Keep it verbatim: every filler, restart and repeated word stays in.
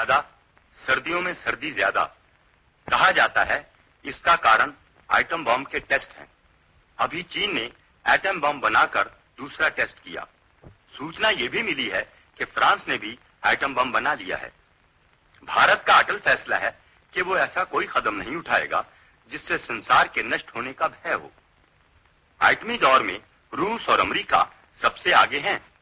ज्यादा, सर्दियों में सर्दी ज्यादा। कहा जाता है इसका कारण एटम बम के टेस्ट हैं। अभी चीन ने एटम बम बनाकर दूसरा टेस्ट किया। सूचना यह भी मिली है कि फ्रांस ने भी एटम बम बना लिया है। भारत का अटल फैसला है कि वो ऐसा कोई कदम नहीं उठाएगा जिससे संसार के नष्ट होने का भय हो। एटमी दौर में रूस और अमेरिका सबसे आगे हैं।